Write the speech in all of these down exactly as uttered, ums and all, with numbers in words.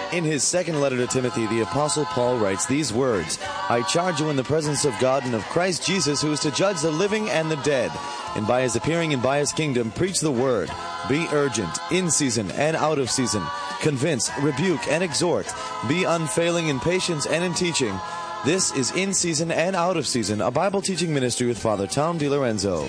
In his second letter to Timothy, the Apostle Paul writes these words, I charge you in the presence of God and of Christ Jesus, who is to judge the living and the dead, and by his appearing and by his kingdom, preach the word. Be urgent, in season and out of season. Convince, rebuke, and exhort. Be unfailing in patience and in teaching. This is In Season and Out of Season, a Bible teaching ministry with Father Tom DiLorenzo.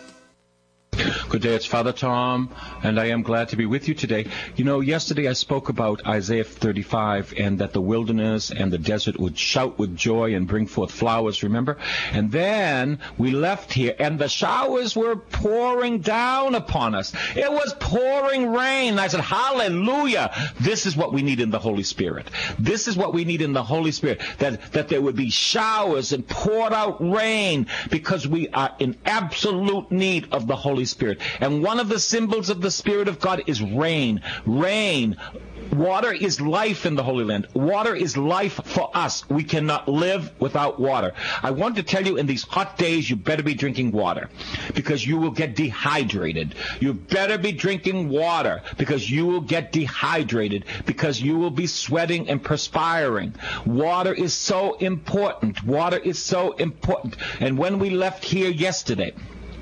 Good day, it's Father Tom, and I am glad to be with you today. You know, yesterday I spoke about Isaiah thirty-five, and that the wilderness and the desert would shout with joy and bring forth flowers, remember? And then we left here, and the showers were pouring down upon us. It was pouring rain. I said, hallelujah! This is what we need in the Holy Spirit. This is what we need in the Holy Spirit, that, that there would be showers and poured out rain, because we are in absolute need of the Holy Spirit. And one of the symbols of the Spirit of God is rain. Rain. Water is life in the Holy Land. Water is life for us. We cannot live without water. I want to tell you, in these hot days, you better be drinking water, because you will get dehydrated. You better be drinking water, because you will get dehydrated, because you will be sweating and perspiring. Water is so important. Water is so important. And when we left here yesterday,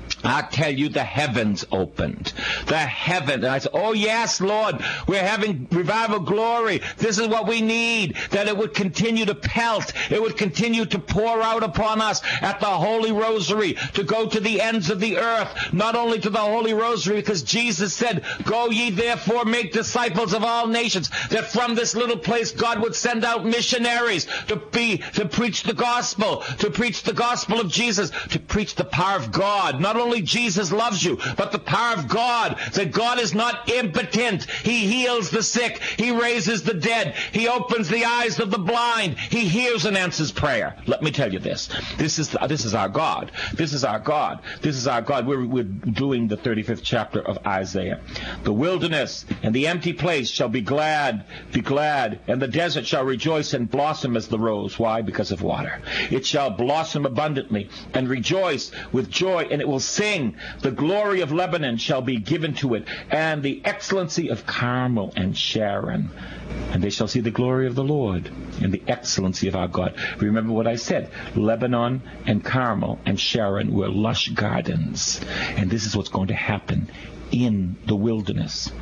I tell you, the heavens opened. The heaven. And I said, oh, yes, Lord, we're having revival glory. This is what we need, that it would continue to pelt. It would continue to pour out upon us at the Holy Rosary, to go to the ends of the earth, not only to the Holy Rosary, because Jesus said, go ye therefore make disciples of all nations, that from this little place God would send out missionaries to be, to preach the gospel, to preach the gospel of Jesus, to preach the power of God. Not only Jesus loves you, but the power of God, that God is not impotent. He heals the sick. He raises the dead. He opens the eyes of the blind. He hears and answers prayer. Let me tell you this. This is this is our God. This is our God. This is our God. We're, we're doing the thirty-fifth chapter of Isaiah. The wilderness and the empty place shall be glad, be glad, and the desert shall rejoice and blossom as the rose. Why? Because of water. It shall blossom abundantly and rejoice with joy, and it will sing. The glory of Lebanon shall be given to it, and the excellency of Carmel and Sharon. And they shall see the glory of the Lord and the excellency of our God. Remember what I said. Lebanon and Carmel and Sharon were lush gardens. And this is what's going to happen in the wilderness.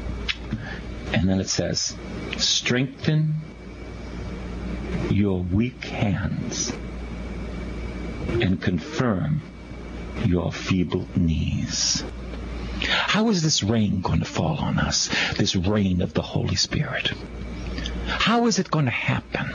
And then it says, strengthen your weak hands and confirm your feeble knees. How is this rain going to fall on us? This rain of the Holy Spirit. How is it going to happen?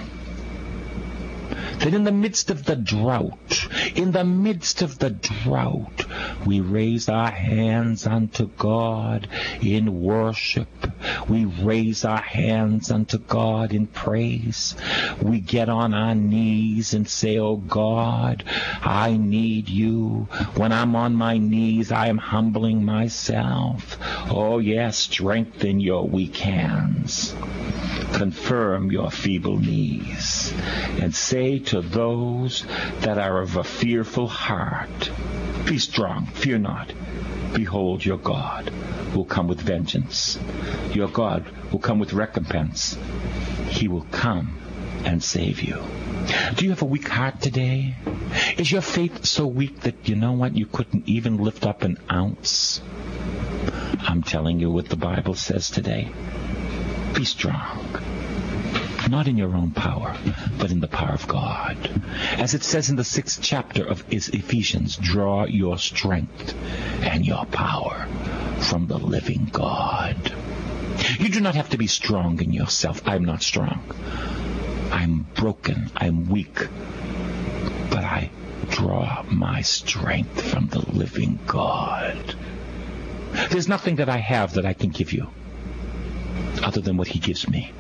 That in the midst of the drought, in the midst of the drought, we raise our hands unto God in worship. We raise our hands unto God in praise. We get on our knees and say, oh God, I need you. When I'm on my knees, I am humbling myself. Oh yes, strengthen your weak hands. Confirm your feeble knees, and say to those that are of a fearful heart, be strong, fear not. Behold, your God will come with vengeance. Your God will come with recompense. He will come and save you. Do you have a weak heart today? Is your faith so weak that, you know what, you couldn't even lift up an ounce? I'm telling you what the Bible says today. Be strong. Not in your own power, but in the power of God. As it says in the sixth chapter of Ephesians, draw your strength and your power from the living God. You do not have to be strong in yourself. I'm not strong. I'm broken. I'm weak. But I draw my strength from the living God. There's nothing that I have that I can give you other than what He gives me.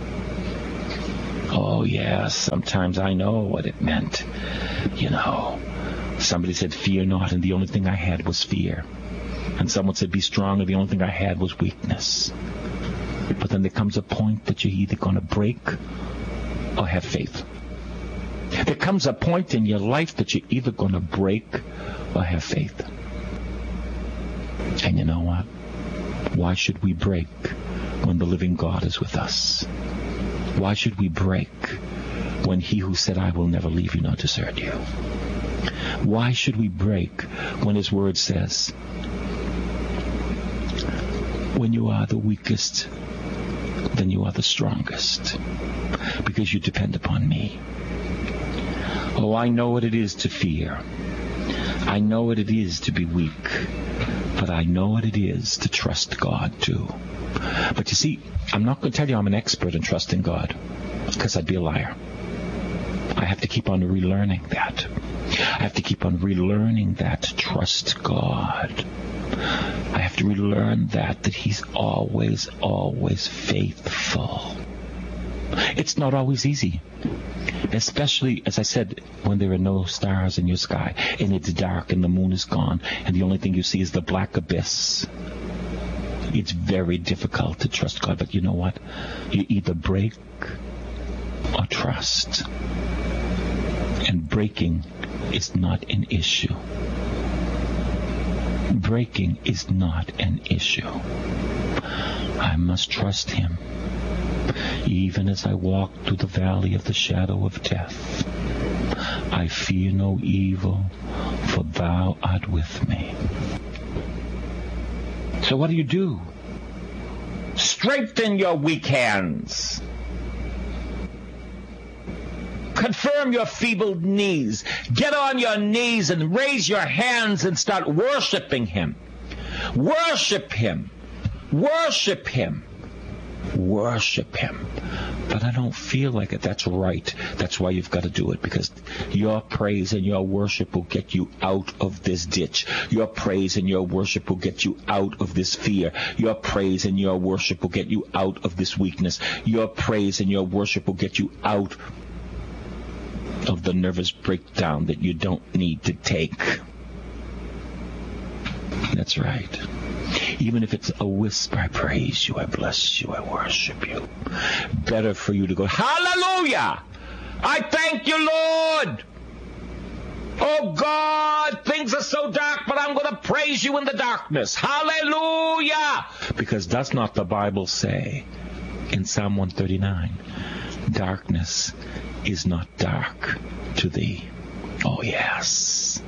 Oh, yes, sometimes I know what it meant. You know, somebody said, fear not, and the only thing I had was fear. And someone said, be strong, and the only thing I had was weakness. But then there comes a point that you're either going to break or have faith. There comes a point in your life that you're either going to break or have faith. And you know what? Why should we break when the living God is with us? Why should we break when he who said, I will never leave you nor desert you? Why should we break when his word says, when you are the weakest, then you are the strongest, because you depend upon me. Oh, I know what it is to fear. I know what it is to be weak. But I know what it is to trust God too. But you see, I'm not going to tell you I'm an expert in trusting God, because I'd be a liar. I have to keep on relearning that. I have to keep on relearning that to trust God. I have to relearn that, that he's always, always faithful. It's not always easy. Especially, as I said, when there are no stars in your sky, and it's dark and the moon is gone, and the only thing you see is the black abyss. It's very difficult to trust God, but you know what? You either break or trust. And breaking is not an issue. Breaking is not an issue. I must trust him. Even as I walk through the valley of the shadow of death, I fear no evil, for thou art with me. So what do you do? Strengthen your weak hands. Confirm your feeble knees. Get on your knees and raise your hands and start worshiping him. Worship him. Worship him. Worship him. But I don't feel like it. That's right. That's why you've got to do it, because your praise and your worship will get you out of this ditch. Your praise and your worship will get you out of this fear. Your praise and your worship will get you out of this weakness. Your praise and your worship will get you out of the nervous breakdown that you don't need to take. That's right. Even if it's a whisper, I praise you, I bless you, I worship you. Better for you to go, hallelujah! I thank you, Lord! Oh God, things are so dark, but I'm going to praise you in the darkness. Hallelujah! Because does not the Bible say in Psalm one thirty-nine, darkness is not dark to thee? Oh yes.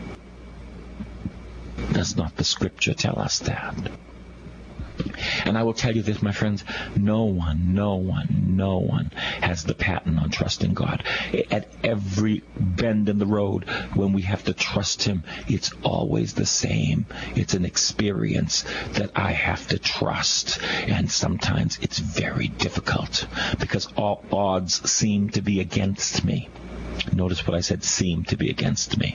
Does not the scripture tell us that? And I will tell you this, my friends, no one, no one, no one has the patent on trusting God. At every bend in the road, when we have to trust him, it's always the same. It's an experience that I have to trust. And sometimes it's very difficult, because all odds seem to be against me. Notice what I said, seem to be against me.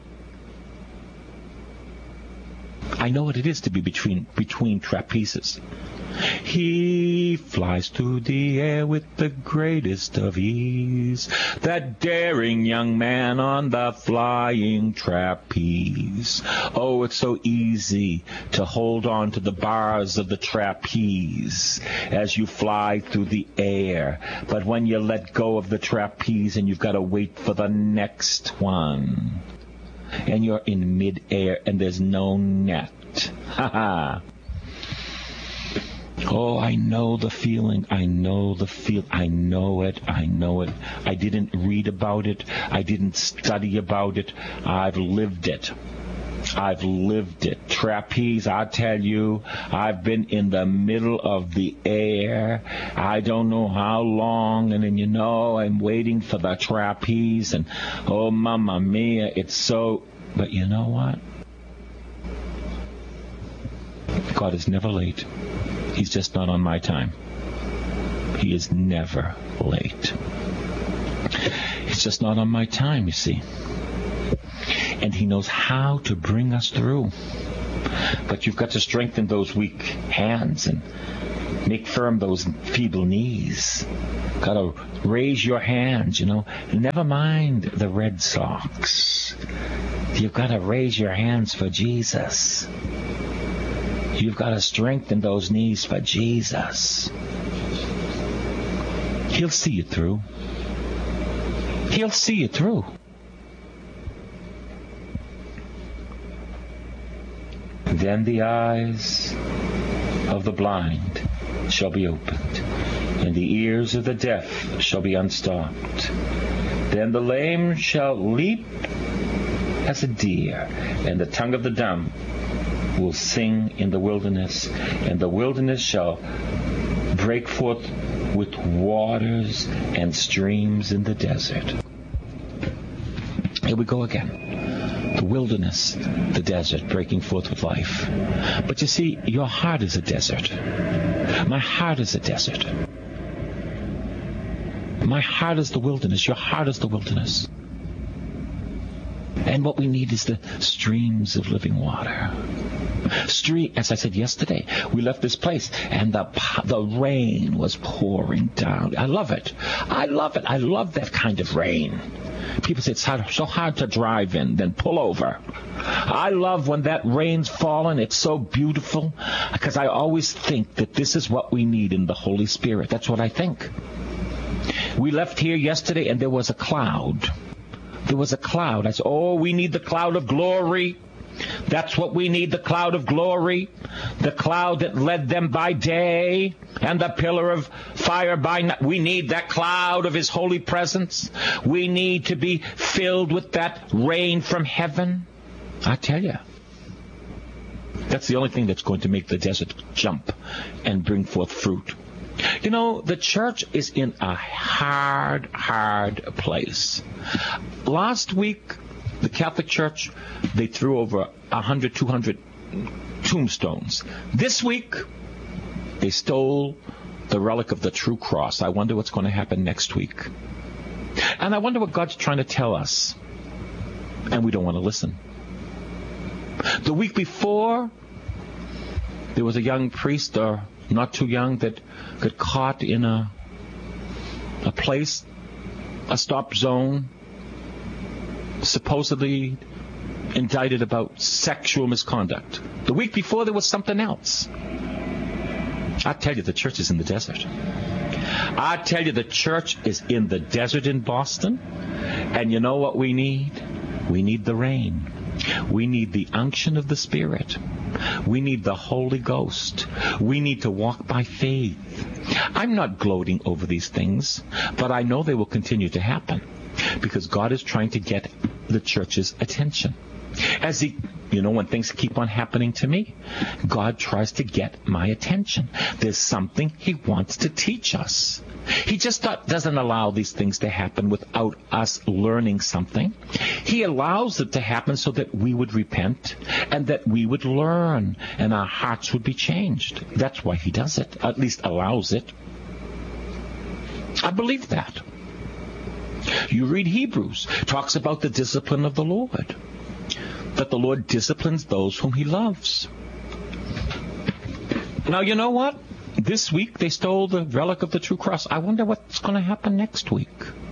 I know what it is to be between between trapezes. He flies through the air with the greatest of ease, that daring young man on the flying trapeze. Oh, it's so easy to hold on to the bars of the trapeze as you fly through the air. But when you let go of the trapeze and you've got to wait for the next one, and you're in mid-air and there's no net. Ha ha. Oh, I know the feeling. I know the feel. I know it. I know it. I didn't read about it. I didn't study about it. I've lived it. I've lived it. Trapeze, I tell you, I've been in the middle of the air. I don't know how long, and then, you know, I'm waiting for the trapeze, and oh, mamma mia, it's so... But you know what? God is never late. He's just not on my time. He is never late. He's just not on my time, you see. And he knows how to bring us through. But you've got to strengthen those weak hands and make firm those feeble knees. Got to raise your hands, you know. Never mind the Red Sox. You've got to raise your hands for Jesus. You've got to strengthen those knees for Jesus. He'll see you through. He'll see you through. Then the eyes of the blind shall be opened, and the ears of the deaf shall be unstopped. Then the lame shall leap as a deer, and the tongue of the dumb will sing in the wilderness, and the wilderness shall break forth with waters and streams in the desert. Here we go again. The wilderness, the desert, breaking forth with life. But you see, your heart is a desert. My heart is a desert. My heart is the wilderness. Your heart is the wilderness. And what we need is the streams of living water. Stream, as I said yesterday, we left this place and the the rain was pouring down. I love it. I love it. I love that kind of rain. People say it's hard, so hard to drive in, then pull over. I love when that rain's falling. It's so beautiful because I always think that this is what we need in the Holy Spirit. That's what I think. We left here yesterday and there was a cloud. There was a cloud. I said, oh, we need the cloud of glory. That's what we need, the cloud of glory. The cloud that led them by day and the pillar of fire by night. We need that cloud of His holy presence. We need to be filled with that rain from heaven. I tell you, that's the only thing that's going to make the desert jump and bring forth fruit. You know, the church is in a hard, hard place. Last week, the Catholic Church, they threw over one hundred, two hundred tombstones. This week, they stole the relic of the true cross. I wonder what's going to happen next week. And I wonder what God's trying to tell us. And we don't want to listen. The week before, there was a young priest, or not too young, that got caught in a a place, a stop zone, supposedly indicted about sexual misconduct. The week before, there was something else. I tell you, the church is in the desert. I tell you, the church is in the desert in Boston. And you know what we need? We need the rain. We need the unction of the Spirit. We need the Holy Ghost. We need to walk by faith. I'm not gloating over these things, but I know they will continue to happen because God is trying to get the church's attention. As he, you know, when things keep on happening to me, God tries to get my attention. There's something He wants to teach us. He just not, doesn't allow these things to happen without us learning something. He allows it to happen so that we would repent and that we would learn and our hearts would be changed. That's why He does it, at least allows it. I believe that. You read Hebrews, talks about the discipline of the Lord, that the Lord disciplines those whom He loves. Now, you know what? This week they stole the relic of the true cross. I wonder what's going to happen next week.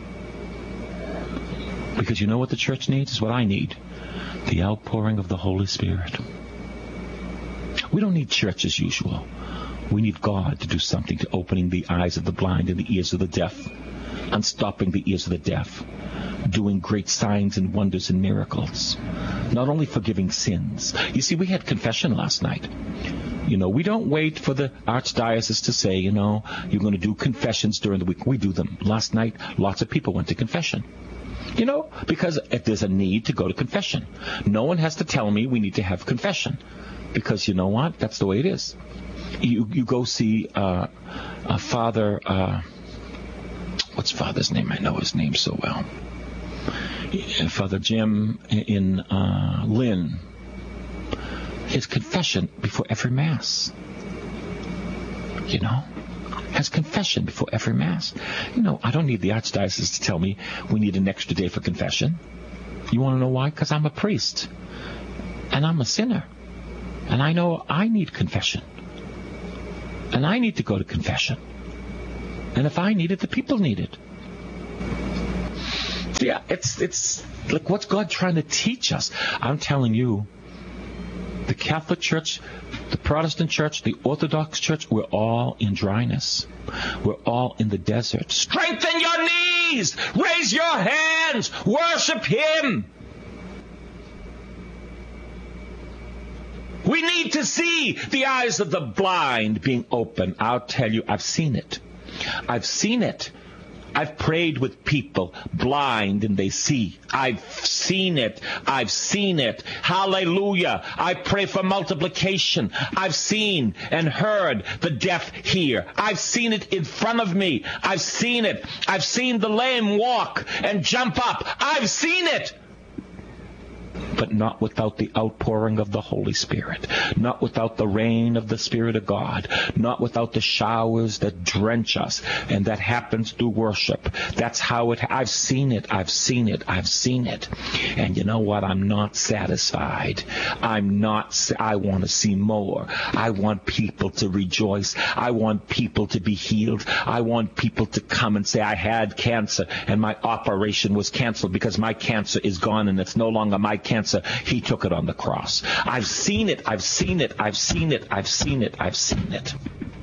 Because you know what the church needs? Is what I need. The outpouring of the Holy Spirit. We don't need church as usual. We need God to do something to opening the eyes of the blind and the ears of the deaf, unstopping the ears of the deaf, doing great signs and wonders and miracles. Not only forgiving sins. You see, we had confession last night. You know, we don't wait for the archdiocese to say, you know, you're going to do confessions during the week. We do them. Last night, lots of people went to confession. You know, because if there's a need to go to confession. No one has to tell me we need to have confession. Because you know what? That's the way it is. You you go see uh, a father, uh, what's father's name? I know his name so well. Father Jim in uh, Lynn. His confession before every Mass. You know? Has confession before every Mass. You know, I don't need the archdiocese to tell me we need an extra day for confession. You want to know why? Because I'm a priest. And I'm a sinner. And I know I need confession. And I need to go to confession. And if I need it, the people need it. Yeah, it's, it's like, what's God trying to teach us? I'm telling you, the Catholic Church, the Protestant Church, the Orthodox Church, we're all in dryness. We're all in the desert. Strengthen your knees! Raise your hands! Worship Him! We need to see the eyes of the blind being open. I'll tell you, I've seen it. I've seen it. I've prayed with people blind and they see. I've seen it. I've seen it. Hallelujah. I pray for multiplication. I've seen and heard the deaf hear. I've seen it in front of me. I've seen it. I've seen the lame walk and jump up. I've seen it. But not without the outpouring of the Holy Spirit, not without the rain of the Spirit of God, not without the showers that drench us, and that happens through worship. That's how it, I've seen it, I've seen it, I've seen it. And you know what? I'm not satisfied. I'm not, I want to see more. I want people to rejoice. I want people to be healed. I want people to come and say, I had cancer, and my operation was canceled because my cancer is gone, and it's no longer my cancer. He took it on the cross. I've seen it. I've seen it. I've seen it. I've seen it. I've seen it.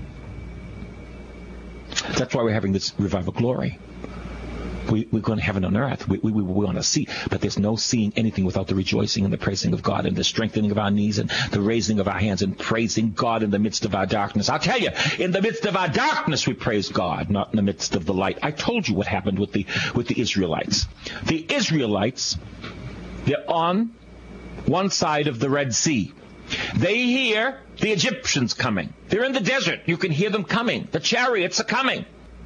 That's why we're having this revival glory. We, we're going to heaven on earth. We, we, we want to see. But there's no seeing anything without the rejoicing and the praising of God and the strengthening of our knees and the raising of our hands and praising God in the midst of our darkness. I'll tell you, in the midst of our darkness, we praise God, not in the midst of the light. I told you what happened with the, with the Israelites. The Israelites, they're on one side of the Red Sea. They hear the Egyptians coming. They're in the desert. You can hear them coming. The chariots are coming.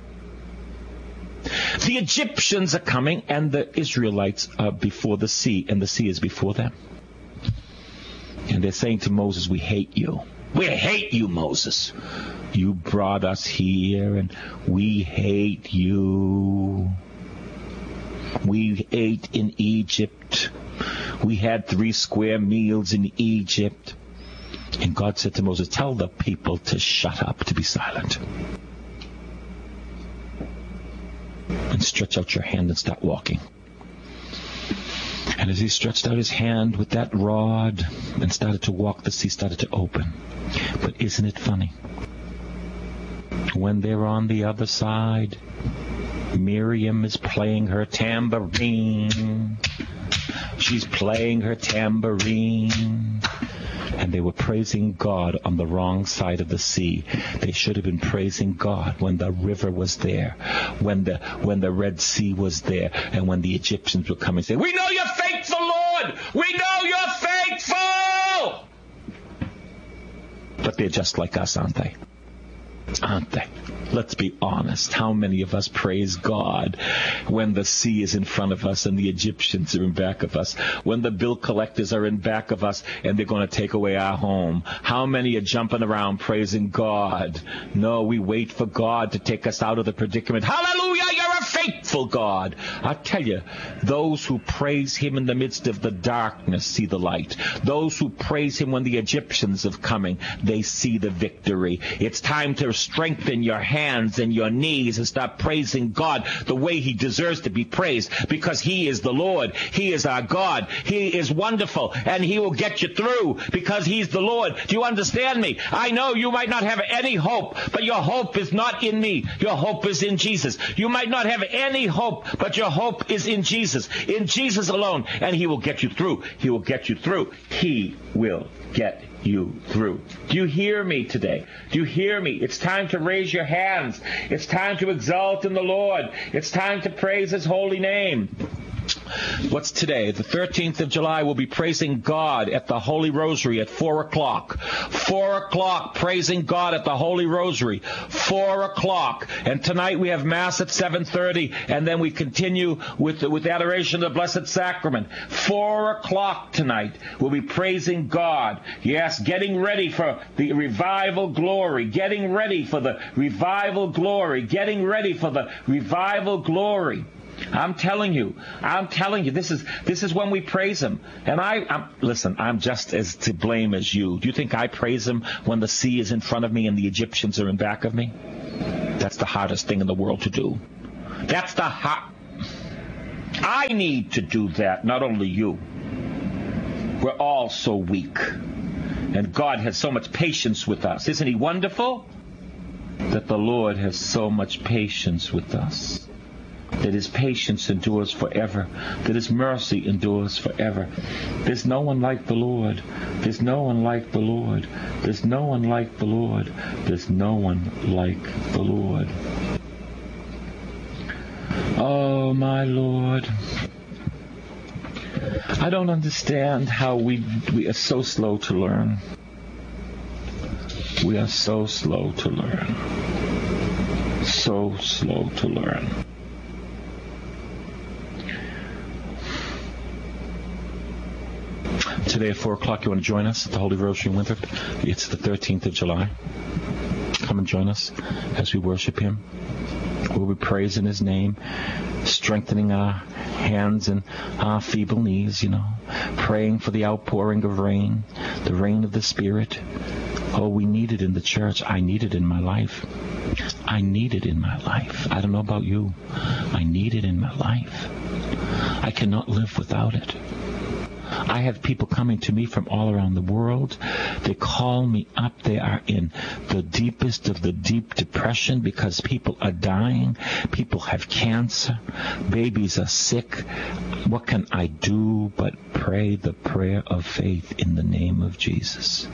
The Egyptians are coming, and the Israelites are before the sea, and the sea is before them. And they're saying to Moses, we hate you. We hate you, Moses. You brought us here, and we hate you. We ate in Egypt. We had three square meals in Egypt. And God said to Moses, tell the people to shut up, to be silent. And stretch out your hand and start walking. And as he stretched out his hand with that rod and started to walk, the sea started to open. But isn't it funny? When they're on the other side, Miriam is playing her tambourine. She's playing her tambourine. And they were praising God on the wrong side of the sea. They should have been praising God when the river was there, when the when the Red Sea was there, and when the Egyptians were coming and saying, we know you're faithful, Lord! We know you're faithful! But they're just like us, aren't they? Aren't they? Let's be honest. How many of us praise God when the sea is in front of us and the Egyptians are in back of us, when the bill collectors are in back of us and they're going to take away our home? How many are jumping around praising God? No, we wait for God to take us out of the predicament. Hallelujah, you're a faithful God. I tell you, those who praise him in the midst of the darkness see the light. Those who praise him when the Egyptians are coming, they see the victory. It's time to strengthen your hands and your knees and start praising God the way he deserves to be praised, because he is the Lord. He is our God. He is wonderful, and he will get you through because he's the Lord. Do you understand me? I know you might not have any hope, but your hope is not in me. Your hope is in Jesus. You might not have any hope, but your hope is in Jesus. In Jesus alone, and he will get you through. He will get you through. He will get you through. Do you hear me today? Do you hear me? It's time to raise your hands. It's time to exalt in the Lord. It's time to praise his holy name. What's today? The thirteenth of July. We'll be praising God at the Holy Rosary at four o'clock. four o'clock, praising God at the Holy Rosary. four o'clock. And tonight we have Mass at seven thirty, and then we continue with, with the adoration of the Blessed Sacrament. four o'clock tonight. We'll be praising God. Yes, getting ready for the revival glory. Getting ready for the revival glory. Getting ready for the revival glory. I'm telling you, I'm telling you, this is this is when we praise him. And I, I'm, listen, I'm just as to blame as you. Do you think I praise him when the sea is in front of me and the Egyptians are in back of me? That's the hardest thing in the world to do. That's the hard... I need to do that, not only you. We're all so weak. And God has so much patience with us. Isn't he wonderful? That the Lord has so much patience with us. that His patience endures forever, that His mercy endures forever. There's no one like the Lord. There's no one like the Lord. There's no one like the Lord. There's no one like the Lord. Oh, my Lord. I don't understand how we we are so slow to learn. We are so slow to learn. So slow to learn. Today at four o'clock, you want to join us at the Holy Rosary in Winthrop? It's the thirteenth of July. Come and join us as we worship Him. We'll be praising His name, strengthening our hands and our feeble knees, you know, praying for the outpouring of rain, the rain of the Spirit. Oh, we need it in the church. I need it in my life. I need it in my life. I don't know about you. I need it in my life. I cannot live without it. I have people coming to me from all around the world. They call me up. They are in the deepest of the deep depression because people are dying. People have cancer. Babies are sick. What can I do but pray the prayer of faith in the name of Jesus?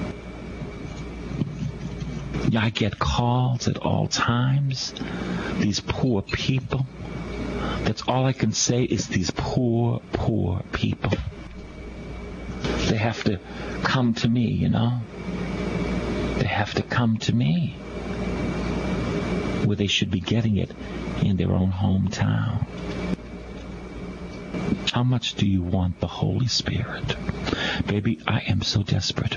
I get calls at all times. These poor people. That's all I can say is these poor, poor people. They have to come to me, you know. They have to come to me where they should be getting it in their own hometown. How much do you want the Holy Spirit? Baby, I am so desperate.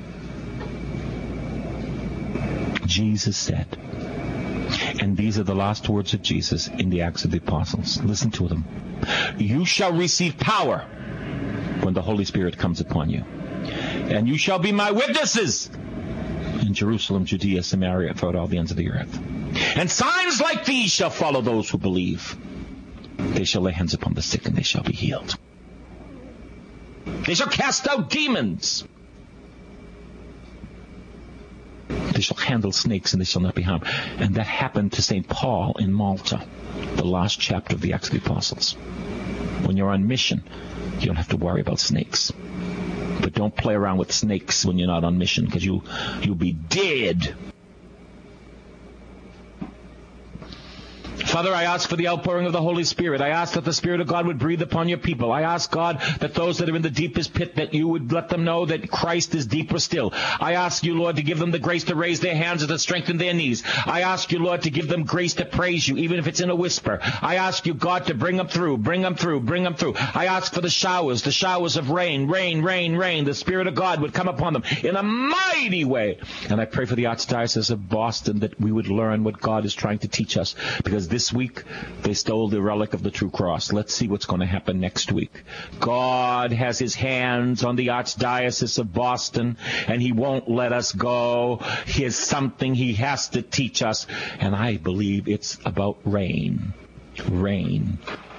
Jesus said, and these are the last words of Jesus in the Acts of the Apostles. Listen to them. You shall receive power when the Holy Spirit comes upon you. And you shall be my witnesses in Jerusalem, Judea, Samaria, throughout all the ends of the earth. And signs like these shall follow those who believe. They shall lay hands upon the sick and they shall be healed. They shall cast out demons. They shall handle snakes and they shall not be harmed. And that happened to Saint Paul in Malta, the last chapter of the Acts of the Apostles. When you're on mission, you don't have to worry about snakes. But don't play around with snakes when you're not on mission, because you, you'll be dead. Father, I ask for the outpouring of the Holy Spirit. I ask that the Spirit of God would breathe upon your people. I ask, God, that those that are in the deepest pit, that you would let them know that Christ is deeper still. I ask you, Lord, to give them the grace to raise their hands and to strengthen their knees. I ask you, Lord, to give them grace to praise you, even if it's in a whisper. I ask you, God, to bring them through, bring them through, bring them through. I ask for the showers, the showers of rain, rain, rain, rain. The Spirit of God would come upon them in a mighty way. And I pray for the Archdiocese of Boston that we would learn what God is trying to teach us, because this This week, they stole the relic of the true cross. Let's see what's going to happen next week. God has his hands on the Archdiocese of Boston, and he won't let us go. Here's something he has to teach us, and I believe it's about rain. Rain.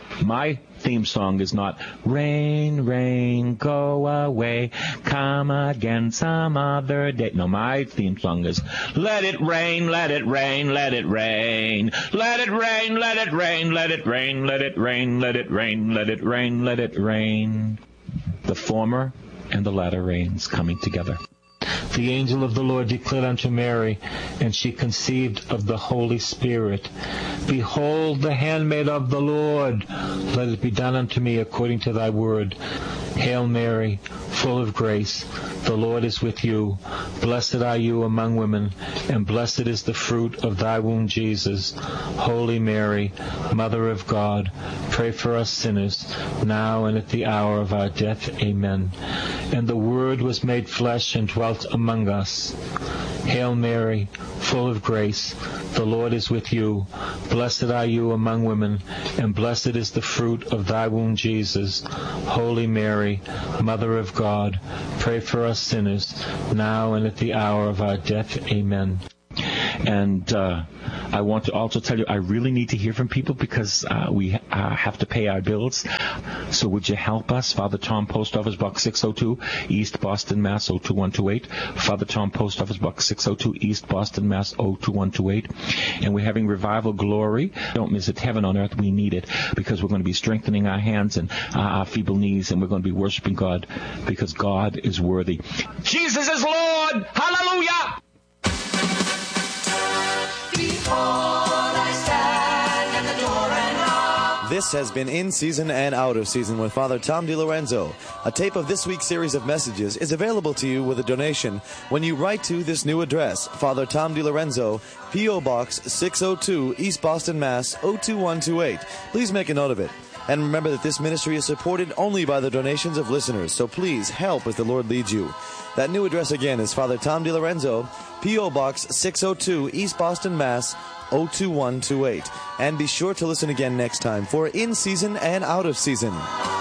My theme song is not, rain, rain, go away, come again some other day. No, my theme song is, let it rain, let it rain, let it rain. Let it rain, let it rain, let it rain, let it rain, let it rain, let it rain, let it rain. The former and the latter rains coming together. The angel of the Lord declared unto Mary, and she conceived of the Holy Spirit. Behold, the handmaid of the Lord, let it be done unto me according to thy word. Hail Mary, full of grace, the Lord is with you. Blessed are you among women, and blessed is the fruit of thy womb, Jesus. Holy Mary, Mother of God, pray for us sinners, now and at the hour of our death. Amen. And the Word was made flesh and dwelt among us. Hail Mary, full of grace, the Lord is with you. Blessed are you among women, and blessed is the fruit of thy womb, Jesus. Holy Mary, Mother of God, pray for us sinners, now and at the hour of our death. Amen. And uh, I want to also tell you I really need to hear from people because uh, we uh, have to pay our bills. So would you help us? Father Tom, Post Office Box six oh two, East Boston, Mass. oh two one two eight. Father Tom, Post Office Box six oh two, East Boston, Mass. oh two one two eight. And we're having Revival Glory. Don't miss it. Heaven on earth. We need it because we're going to be strengthening our hands and uh, our feeble knees, and we're going to be worshiping God because God is worthy. Jesus is Lord! Hallelujah! Behold, I stand at the door and knock. This has been In Season and Out of Season with Father Tom DiLorenzo. A tape of this week's series of messages is available to you with a donation when you write to this new address, Father Tom DiLorenzo, P O. Box six oh two, East Boston, Mass. oh two one two eight. Please make a note of it. And remember that this ministry is supported only by the donations of listeners, so please help as the Lord leads you. That new address again is Father Tom DiLorenzo, P O. Box six oh two, East Boston, Mass. oh two one two eight. And be sure to listen again next time for In Season and Out of Season.